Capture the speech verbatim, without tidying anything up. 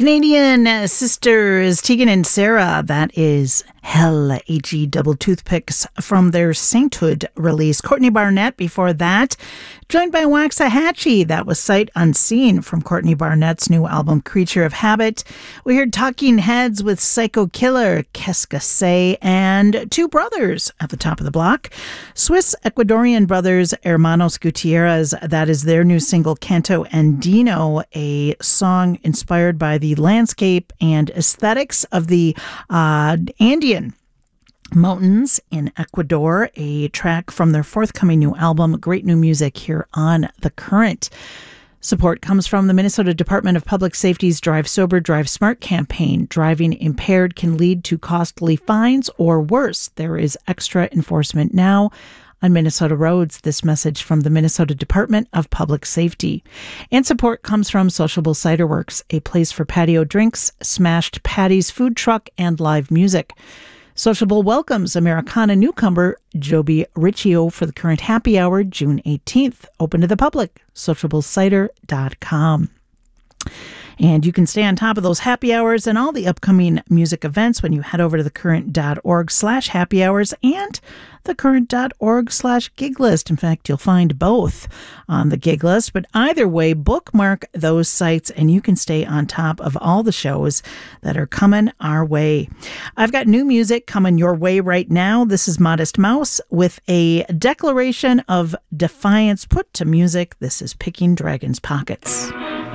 Canadian uh, sisters Tegan and Sarah, that is Hell, H E double toothpicks from their Sainthood release. Courtney Barnett before that, joined by Waxahachie. That was Sight Unseen from Courtney Barnett's new album Creature of Habit. We heard Talking Heads with Psycho Killer, Qu'est-ce que c'est, and Two Brothers at the top of the block. Swiss-Ecuadorian brothers Hermanos Gutierrez, that is their new single Canto Andino, a song inspired by the landscape and aesthetics of the uh, Andean mountains in Ecuador, a track from their forthcoming new album. Great new music here on The Current. Support comes from the Minnesota Department of Public Safety's Drive Sober, Drive Smart campaign. Driving impaired can lead to costly fines or worse. There is extra enforcement now on Minnesota roads. This message from the Minnesota Department of Public Safety. And support comes from Sociable Cider Works, a place for patio drinks, smashed patties, food truck, and live music. Sociable welcomes Americana newcomer Joby Riccio for the Current Happy Hour, June eighteenth. Open to the public, sociable cider dot com. And you can stay on top of those happy hours and all the upcoming music events when you head over to thecurrent.org slash happy hours and thecurrent.org slash gig list. In fact, you'll find both on the gig list. But either way, bookmark those sites and you can stay on top of all the shows that are coming our way. I've got new music coming your way right now. This is Modest Mouse with a declaration of defiance put to music. This is Picking Dragon's Pockets.